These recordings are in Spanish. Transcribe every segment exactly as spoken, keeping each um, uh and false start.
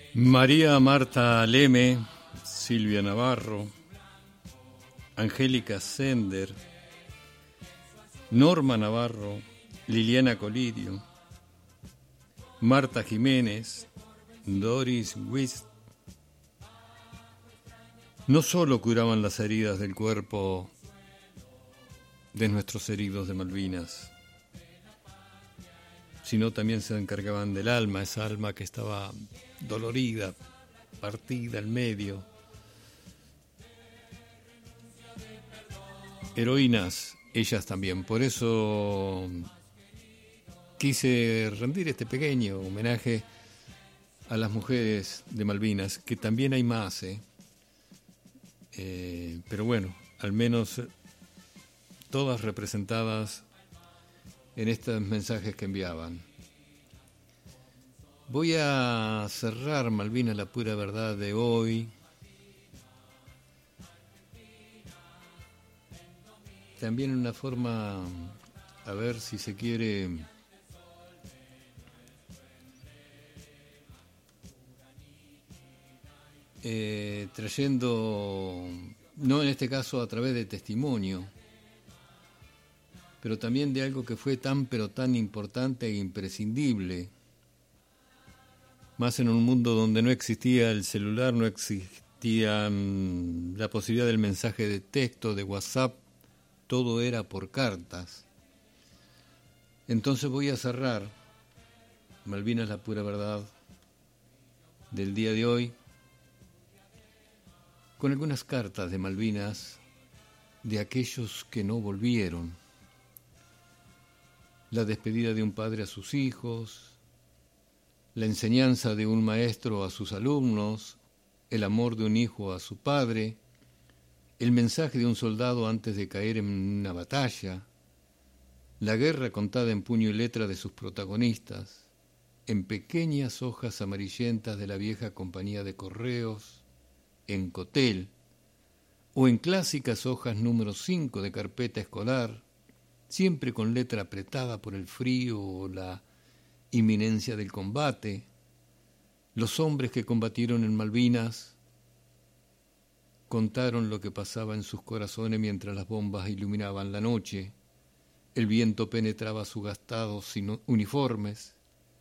María Marta Leme, Silvia Navarro, Angélica Sender, Norma Navarro, Liliana Colidio, Marta Jiménez, Doris Wist, no solo curaban las heridas del cuerpo de nuestros heridos de Malvinas, sino también se encargaban del alma, esa alma que estaba dolorida, partida al medio. Heroínas, ellas también. Por eso quise rendir este pequeño homenaje a las mujeres de Malvinas, que también hay más, ¿eh? Eh, pero bueno, al menos todas representadas en estos mensajes que enviaban. Voy a cerrar Malvinas, la pura verdad de hoy. También en una forma, a ver si se quiere, eh, trayendo, no en este caso a través de testimonio, pero también de algo que fue tan pero tan importante e imprescindible, más en un mundo donde no existía el celular, no existía mm, la posibilidad del mensaje de texto, de WhatsApp, todo era por cartas. Entonces voy a cerrar Malvinas, la pura verdad del día de hoy con algunas cartas de Malvinas de aquellos que no volvieron. La despedida de un padre a sus hijos, la enseñanza de un maestro a sus alumnos, el amor de un hijo a su padre, el mensaje de un soldado antes de caer en una batalla, la guerra contada en puño y letra de sus protagonistas, en pequeñas hojas amarillentas de la vieja compañía de correos, en cotel, o en clásicas hojas número cinco de carpeta escolar, siempre con letra apretada por el frío o la inminencia del combate, los hombres que combatieron en Malvinas contaron lo que pasaba en sus corazones mientras las bombas iluminaban la noche, el viento penetraba sus gastados uniformes,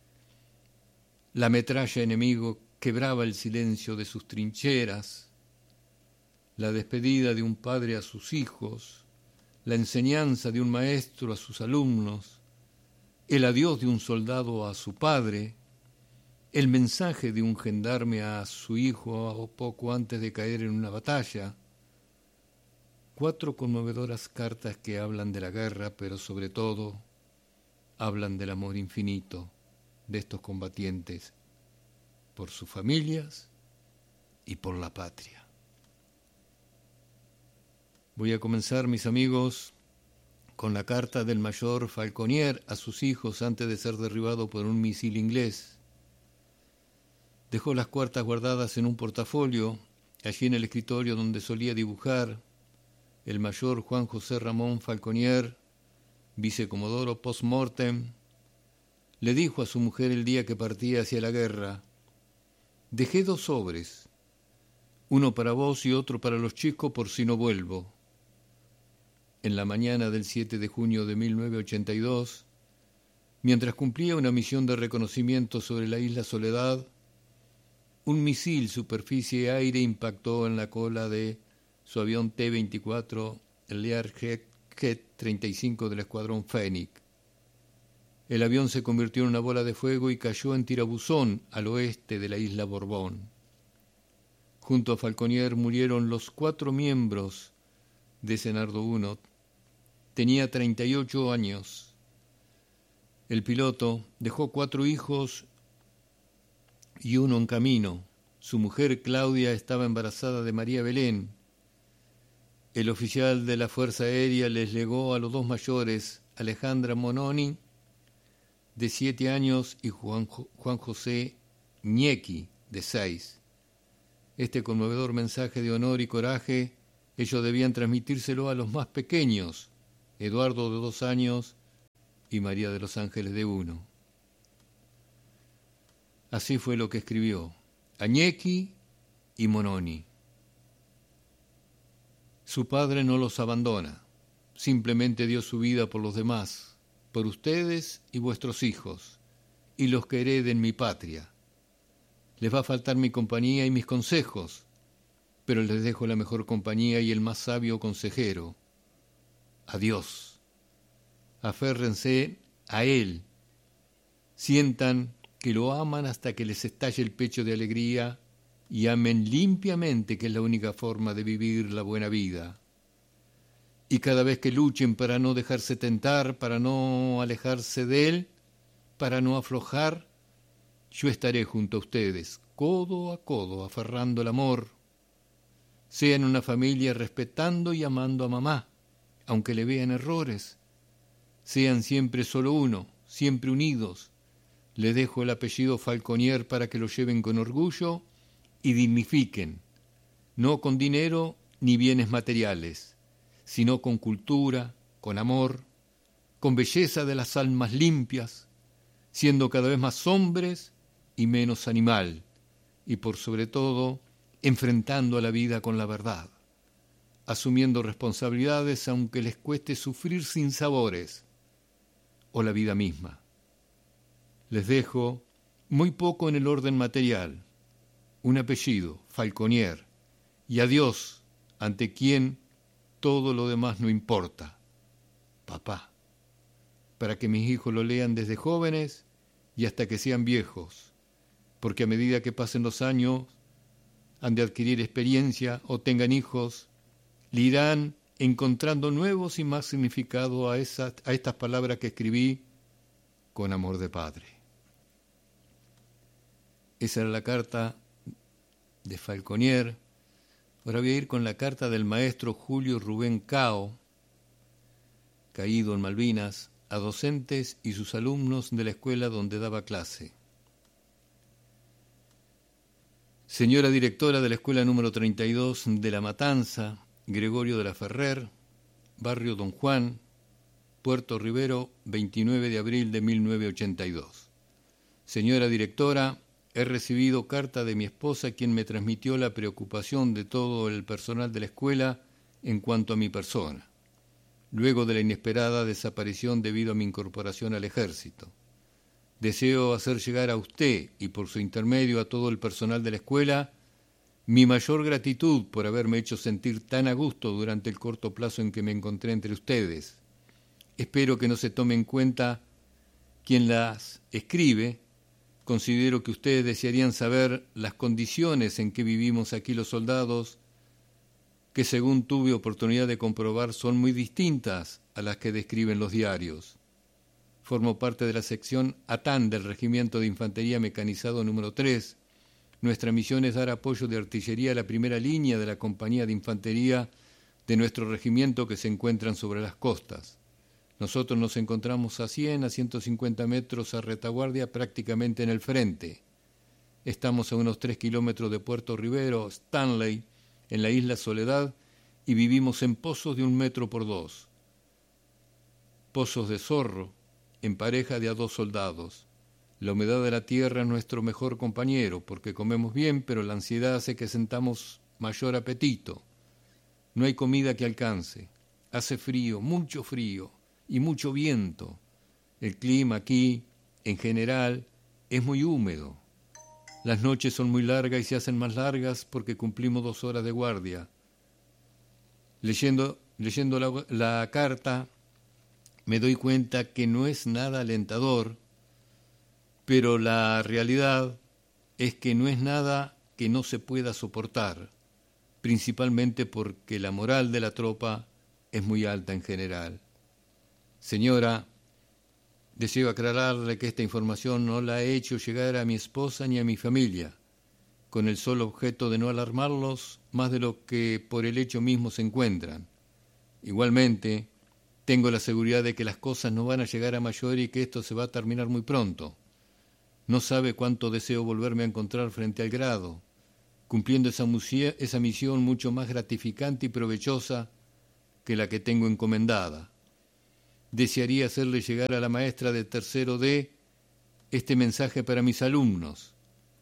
la metralla enemigo quebraba el silencio de sus trincheras, la despedida de un padre a sus hijos, la enseñanza de un maestro a sus alumnos, el adiós de un soldado a su padre, el mensaje de un gendarme a su hijo poco antes de caer en una batalla. Cuatro conmovedoras cartas que hablan de la guerra, pero sobre todo hablan del amor infinito de estos combatientes por sus familias y por la patria. Voy a comenzar, mis amigos, con la carta del mayor Falconier a sus hijos antes de ser derribado por un misil inglés. Dejó las cartas guardadas en un portafolio, allí en el escritorio donde solía dibujar. El mayor Juan José Ramón Falconier, vicecomodoro post-mortem, le dijo a su mujer el día que partía hacia la guerra: «Dejé dos sobres, uno para vos y otro para los chicos por si no vuelvo». En la mañana del siete de junio de mil novecientos ochenta y dos, mientras cumplía una misión de reconocimiento sobre la isla Soledad, un misil superficie-aire impactó en la cola de su avión T veinticuatro, el Learjet treinta y cinco del escuadrón Fénix. El avión se convirtió en una bola de fuego y cayó en Tirabuzón, al oeste de la isla Borbón. Junto a Falconier murieron los cuatro miembros de Senardo uno. Tenía treinta y ocho años. El piloto dejó cuatro hijos y uno en camino. Su mujer Claudia estaba embarazada de María Belén. El oficial de la Fuerza Aérea les legó a los dos mayores, Alejandra Mononi, de siete años, y Juan, Juan José Ñequi, de seis. Este conmovedor mensaje de honor y coraje, ellos debían transmitírselo a los más pequeños, Eduardo de dos años y María de los Ángeles de uno. Así fue lo que escribió. Añequi y Mononi. Su padre no los abandona, simplemente dio su vida por los demás, por ustedes y vuestros hijos, y los que hereden mi patria. Les va a faltar mi compañía y mis consejos, pero les dejo la mejor compañía y el más sabio consejero, a Dios. Aférrense a Él, sientan que lo aman hasta que les estalle el pecho de alegría y amen limpiamente, que es la única forma de vivir la buena vida. Y cada vez que luchen para no dejarse tentar, para no alejarse de Él, para no aflojar, yo estaré junto a ustedes, codo a codo, aferrando el amor. Sean una familia respetando y amando a mamá, aunque le vean errores. Sean siempre solo uno, siempre unidos. Les dejo el apellido Falconier para que lo lleven con orgullo y dignifiquen, no con dinero ni bienes materiales, sino con cultura, con amor, con belleza de las almas limpias, siendo cada vez más hombres y menos animal, y por sobre todo, enfrentando a la vida con la verdad, asumiendo responsabilidades aunque les cueste sufrir sin sabores, o la vida misma. Les dejo muy poco en el orden material, un apellido, Falconier, y a Dios, ante quien todo lo demás no importa, papá, para que mis hijos lo lean desde jóvenes y hasta que sean viejos, porque a medida que pasen los años han de adquirir experiencia o tengan hijos, le irán encontrando nuevos y más significado a, esas, a estas palabras que escribí con amor de padre. Esa era la carta de Falconier. Ahora voy a ir con la carta del maestro Julio Rubén Cao, caído en Malvinas, a docentes y sus alumnos de la escuela donde daba clase. Señora directora de la escuela número treinta y dos de La Matanza, Gregorio de la Ferrer, barrio Don Juan, Puerto Rivero, veintinueve de abril de mil novecientos ochenta y dos. Señora directora, he recibido carta de mi esposa, quien me transmitió la preocupación de todo el personal de la escuela en cuanto a mi persona, luego de la inesperada desaparición debido a mi incorporación al ejército. Deseo hacer llegar a usted y por su intermedio a todo el personal de la escuela mi mayor gratitud por haberme hecho sentir tan a gusto durante el corto plazo en que me encontré entre ustedes. Espero que no se tome en cuenta quien las escribe. Considero que ustedes desearían saber las condiciones en que vivimos aquí los soldados, que según tuve oportunidad de comprobar son muy distintas a las que describen los diarios. Formo parte de la sección ATAN del Regimiento de Infantería Mecanizado número tres. Nuestra misión es dar apoyo de artillería a la primera línea de la compañía de infantería de nuestro regimiento que se encuentran sobre las costas. Nosotros nos encontramos a cien a ciento cincuenta metros a retaguardia, prácticamente en el frente. Estamos a unos tres kilómetros de Puerto Rivero, Stanley, en la isla Soledad, y vivimos en pozos de un metro por dos. Pozos de zorro, en pareja de a dos soldados. La humedad de la tierra es nuestro mejor compañero, porque comemos bien, pero la ansiedad hace que sentamos mayor apetito. No hay comida que alcance. Hace frío, mucho frío, y mucho viento. El clima aquí, en general, es muy húmedo. Las noches son muy largas y se hacen más largas porque cumplimos dos horas de guardia. Leyendo, leyendo la, la carta, me doy cuenta que no es nada alentador, pero la realidad es que no es nada que no se pueda soportar, principalmente porque la moral de la tropa es muy alta en general. Señora, deseo aclararle que esta información no la he hecho llegar a mi esposa ni a mi familia, con el solo objeto de no alarmarlos más de lo que por el hecho mismo se encuentran. Igualmente, tengo la seguridad de que las cosas no van a llegar a mayor y que esto se va a terminar muy pronto. No sabe cuánto deseo volverme a encontrar frente al grado, cumpliendo esa, musia, esa misión mucho más gratificante y provechosa que la que tengo encomendada. Desearía hacerle llegar a la maestra de tercero D este mensaje para mis alumnos.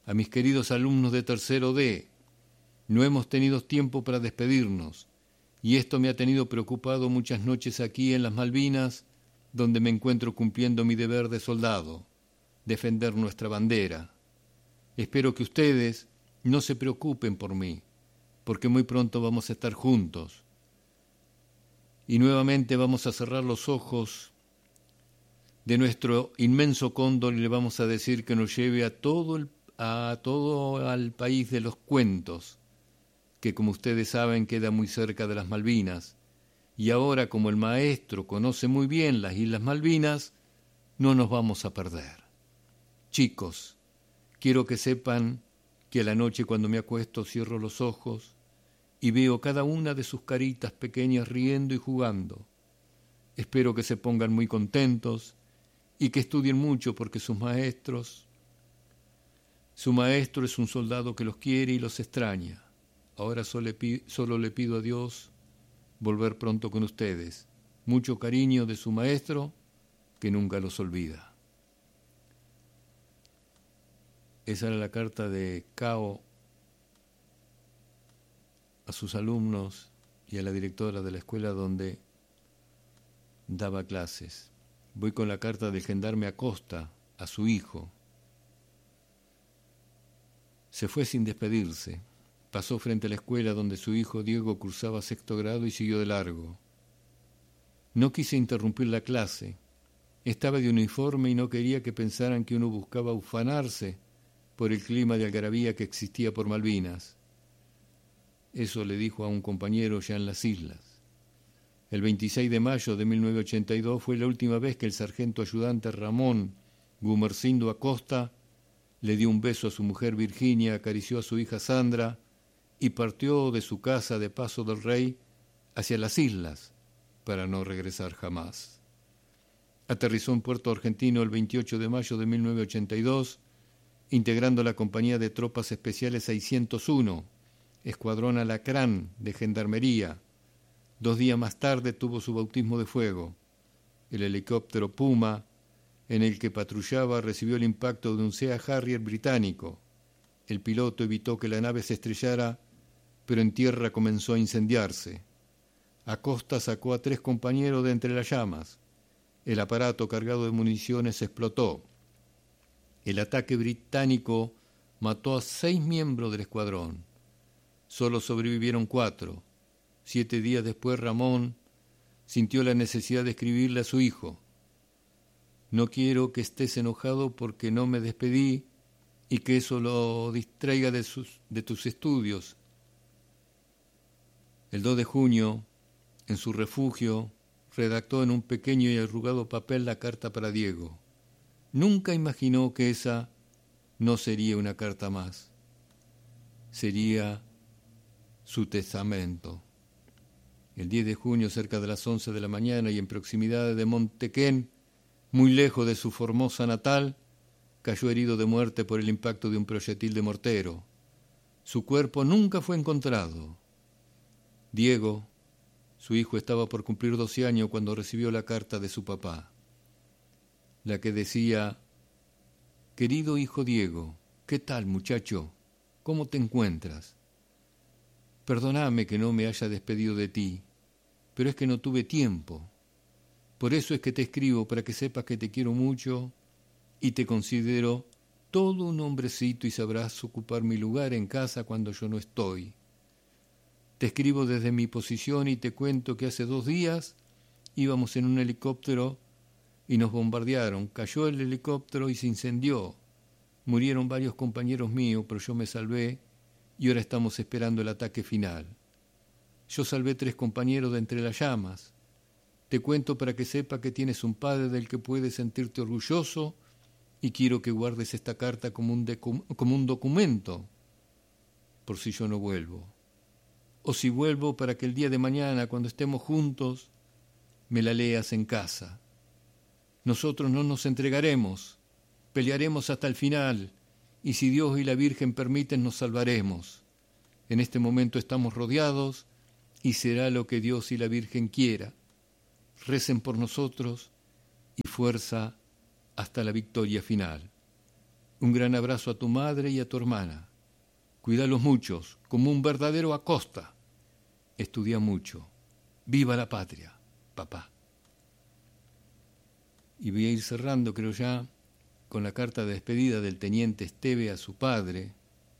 A mis queridos alumnos de tercero D, no hemos tenido tiempo para despedirnos, y esto me ha tenido preocupado muchas noches aquí en las Malvinas, donde me encuentro cumpliendo mi deber de soldado, defender nuestra bandera. Espero que ustedes no se preocupen por mí, porque muy pronto vamos a estar juntos. Y nuevamente vamos a cerrar los ojos de nuestro inmenso cóndor y le vamos a decir que nos lleve a todo, el, a todo al país de los cuentos, que como ustedes saben queda muy cerca de las Malvinas. Y ahora, como el maestro conoce muy bien las Islas Malvinas, no nos vamos a perder. Chicos, quiero que sepan que a la noche cuando me acuesto cierro los ojos y veo cada una de sus caritas pequeñas riendo y jugando. Espero que se pongan muy contentos y que estudien mucho porque sus maestros, su maestro es un soldado que los quiere y los extraña. Ahora solo le, pido, solo le pido a Dios volver pronto con ustedes. Mucho cariño de su maestro que nunca los olvida. Esa era la carta de Cao a sus alumnos y a la directora de la escuela donde daba clases. Voy con la carta del gendarme Acosta a su hijo. Se fue sin despedirse. Pasó frente a la escuela donde su hijo Diego cursaba sexto grado y siguió de largo. No quise interrumpir la clase. Estaba de uniforme y no quería que pensaran que uno buscaba ufanarse por el clima de algarabía que existía por Malvinas. Eso le dijo a un compañero ya en las islas. El veintiséis de mayo de mil novecientos ochenta y dos fue la última vez que el sargento ayudante Ramón Gumersindo Acosta le dio un beso a su mujer Virginia, acarició a su hija Sandra y partió de su casa de Paso del Rey hacia las islas para no regresar jamás. Aterrizó en Puerto Argentino el veintiocho de mayo de mil novecientos ochenta y dos, integrando la compañía de tropas especiales seiscientos uno, Escuadrón Alacrán de Gendarmería. Dos días más tarde tuvo su bautismo de fuego. El helicóptero Puma, en el que patrullaba, recibió el impacto de un Sea Harrier británico. El piloto evitó que la nave se estrellara, pero en tierra comenzó a incendiarse. Acosta sacó a tres compañeros de entre las llamas. El aparato cargado de municiones explotó. El ataque británico mató a seis miembros del escuadrón. Solo sobrevivieron cuatro. Siete días después Ramón sintió la necesidad de escribirle a su hijo: no quiero que estés enojado porque no me despedí y que eso lo distraiga de, sus, de tus estudios. El dos de junio, en su refugio, redactó en un pequeño y arrugado papel la carta para Diego. Nunca imaginó que esa no sería una carta más. Sería su testamento. El diez de junio, cerca de las once de la mañana y en proximidad de Montequén, muy lejos de su Formosa natal, cayó herido de muerte por el impacto de un proyectil de mortero. Su cuerpo nunca fue encontrado. Diego, su hijo, estaba por cumplir doce años cuando recibió la carta de su papá, la que decía: querido hijo Diego, ¿qué tal, muchacho? ¿Cómo te encuentras? Perdóname que no me haya despedido de ti, pero es que no tuve tiempo. Por eso es que te escribo, para que sepas que te quiero mucho y te considero todo un hombrecito y sabrás ocupar mi lugar en casa cuando yo no estoy. Te escribo desde mi posición y te cuento que hace dos días íbamos en un helicóptero y nos bombardearon. Cayó el helicóptero y se incendió. Murieron varios compañeros míos, pero yo me salvé y ahora estamos esperando el ataque final. Yo salvé tres compañeros de entre las llamas. Te cuento para que sepa que tienes un padre del que puedes sentirte orgulloso y quiero que guardes esta carta como un, decu- como un documento por si yo no vuelvo. O si vuelvo, para que el día de mañana, cuando estemos juntos, me la leas en casa. Nosotros no nos entregaremos, pelearemos hasta el final, y si Dios y la Virgen permiten, nos salvaremos. En este momento estamos rodeados, y será lo que Dios y la Virgen quiera. Recen por nosotros, y fuerza hasta la victoria final. Un gran abrazo a tu madre y a tu hermana. Cuídalos muchos, como un verdadero Acosta. Estudia mucho. ¡Viva la patria, papá! Y voy a ir cerrando, creo ya, con la carta de despedida del teniente Esteve a su padre.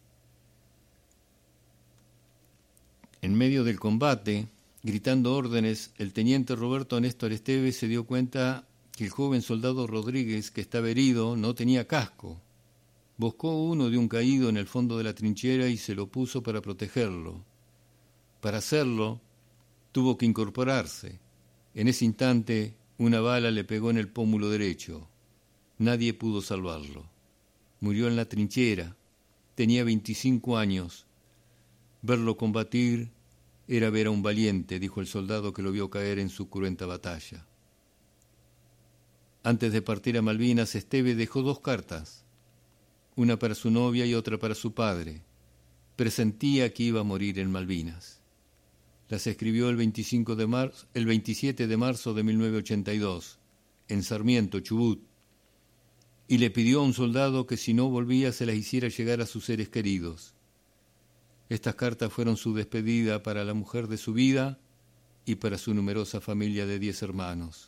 En medio del combate, gritando órdenes, el teniente Roberto Néstor Esteve se dio cuenta que el joven soldado Rodríguez, que estaba herido, no tenía casco. Buscó uno de un caído en el fondo de la trinchera y se lo puso para protegerlo. Para hacerlo, tuvo que incorporarse. En ese instante, una bala le pegó en el pómulo derecho. Nadie pudo salvarlo. Murió en la trinchera. Tenía veinticinco años. Verlo combatir era ver a un valiente, dijo el soldado que lo vio caer en su cruenta batalla. Antes de partir a Malvinas, Esteve dejó dos cartas, una para su novia y otra para su padre. Presentía que iba a morir en Malvinas. Las escribió el, veinticinco de marzo, el veintisiete de marzo de mil novecientos ochenta y dos, en Sarmiento, Chubut, y le pidió a un soldado que si no volvía se las hiciera llegar a sus seres queridos. Estas cartas fueron su despedida para la mujer de su vida y para su numerosa familia de diez hermanos.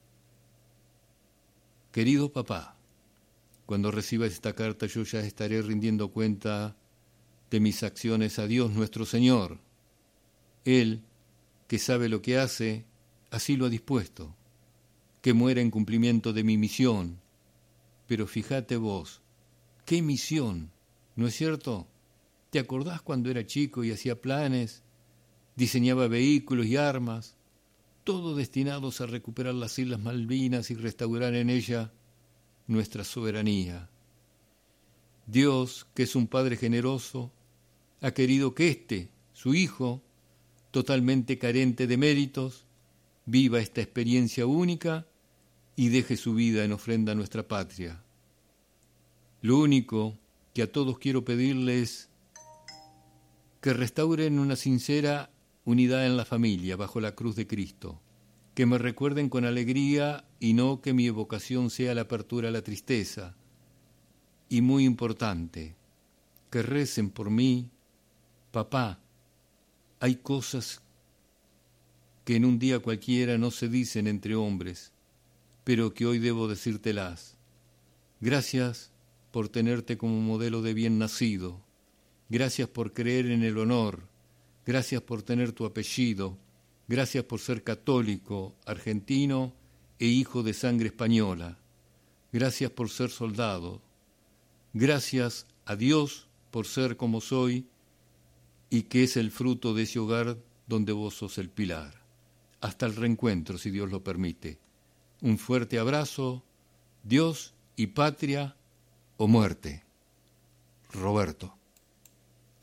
Querido papá, cuando reciba esta carta yo ya estaré rindiendo cuenta de mis acciones a Dios nuestro Señor. Él, que sabe lo que hace, así lo ha dispuesto, que muera en cumplimiento de mi misión. Pero fíjate vos, ¿qué misión? ¿No es cierto? ¿Te acordás cuando era chico y hacía planes, diseñaba vehículos y armas, todo destinados a recuperar las Islas Malvinas y restaurar en ella nuestra soberanía? Dios, que es un Padre generoso, ha querido que éste, su Hijo, totalmente carente de méritos, viva esta experiencia única y deje su vida en ofrenda a nuestra patria. Lo único que a todos quiero pedirles que restauren una sincera unidad en la familia bajo la cruz de Cristo, que me recuerden con alegría y no que mi evocación sea la apertura a la tristeza. Y muy importante, que recen por mí. Papá, hay cosas que en un día cualquiera no se dicen entre hombres, pero que hoy debo decírtelas. Gracias por tenerte como modelo de bien nacido. Gracias por creer en el honor. Gracias por tener tu apellido. Gracias por ser católico, argentino e hijo de sangre española. Gracias por ser soldado. Gracias a Dios por ser como soy y que es el fruto de ese hogar donde vos sos el pilar. Hasta el reencuentro, si Dios lo permite. Un fuerte abrazo. Dios y patria o muerte. Roberto.